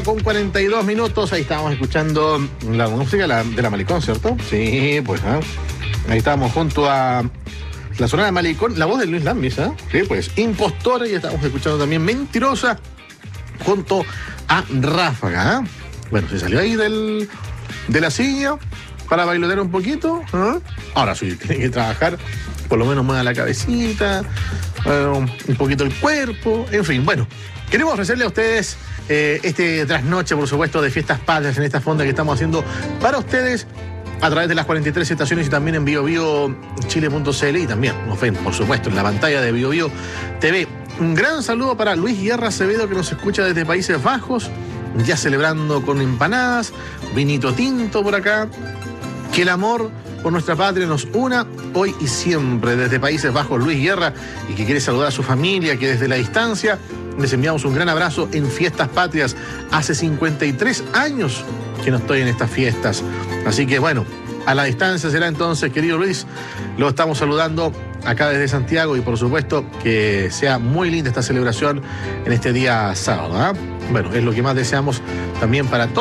Con 42 minutos, ahí estábamos escuchando la música de la Malecón, ¿cierto? Sí, pues, ahí estábamos junto a la Sonora Malecón, la voz de Luis Lambis, sí, pues, Impostora, y estábamos escuchando también Mentirosa junto a Ráfaga, Bueno, se salió ahí de la silla para bailotear un poquito, Ahora sí, tiene que trabajar, por lo menos mueva la cabecita, un poquito el cuerpo, en fin, bueno. Queremos ofrecerle a ustedes este trasnoche, por supuesto, de Fiestas Patrias en esta fonda que estamos haciendo para ustedes a través de las 43 estaciones y también en biobiochile.cl y también, nos ven, por supuesto, en la pantalla de BioBio TV. Un gran saludo para Luis Guerra Acevedo, que nos escucha desde Países Bajos, ya celebrando con empanadas, vinito tinto por acá. Que el amor por nuestra patria nos una hoy y siempre. Desde Países Bajos, Luis Guerra, y que quiere saludar a su familia, que desde la distancia les enviamos un gran abrazo en Fiestas Patrias. Hace 53 años que no estoy en estas fiestas. Así que bueno, a la distancia será entonces, querido Luis, lo estamos saludando acá desde Santiago y por supuesto que sea muy linda esta celebración en este día sábado. Bueno, es lo que más deseamos también para todos.